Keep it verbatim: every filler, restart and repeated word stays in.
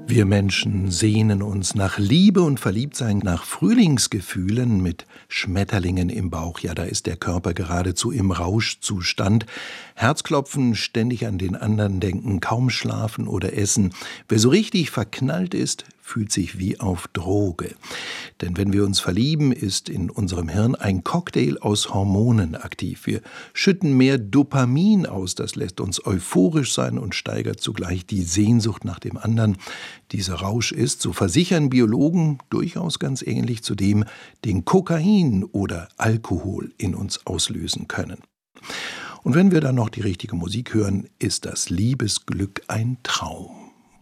Wir Menschen sehnen uns nach Liebe und Verliebtsein, nach Frühlingsgefühlen mit Schmetterlingen im Bauch. Ja, da ist der Körper geradezu im Rauschzustand. Herzklopfen, ständig an den anderen denken, kaum schlafen oder essen. Wer so richtig verknallt ist, fühlt sich wie auf Droge. Denn wenn wir uns verlieben, ist in unserem Hirn ein Cocktail aus Hormonen aktiv. Wir schütten mehr Dopamin aus, das lässt uns euphorisch sein und steigert zugleich die Sehnsucht nach dem anderen. Dieser Rausch ist, so versichern Biologen, durchaus ganz ähnlich zu dem, den Kokain oder Alkohol in uns auslösen können. Und wenn wir dann noch die richtige Musik hören, ist das Liebesglück ein Traum.